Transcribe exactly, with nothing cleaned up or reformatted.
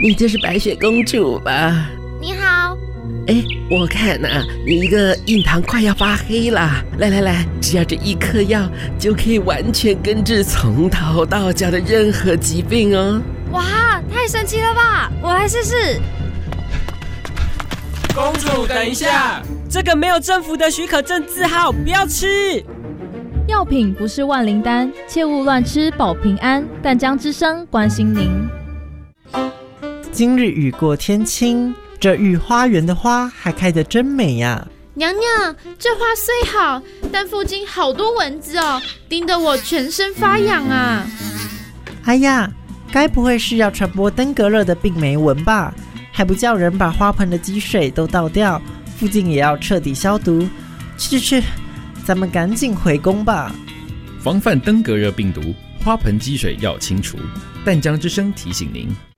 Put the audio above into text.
你就是白雪公主吧？ 你好。 哎，我看啊，你一个印堂快要发黑了。来来来，只要这一颗药，就可以完全根治从头到脚的任何疾病哦。 哇，太神奇了吧！我来试试。 公主，等一下，这个没有政府的许可证字号，不要吃。 药品不是万灵丹，切勿乱吃保平安。淡江之声关心您。 今日雨过天晴，这御花园的花还开得真美呀！ 娘娘，这花虽好，但附近好多蚊子哦，叮得我全身发痒啊！ 哎呀，该不会是要传播登革热的病媒蚊吧？还不叫人把花盆的积水都倒掉，附近也要彻底消毒。去去去，咱们赶紧回宫吧。 防范登革热病毒，花盆积水要清除。淡江之声提醒您。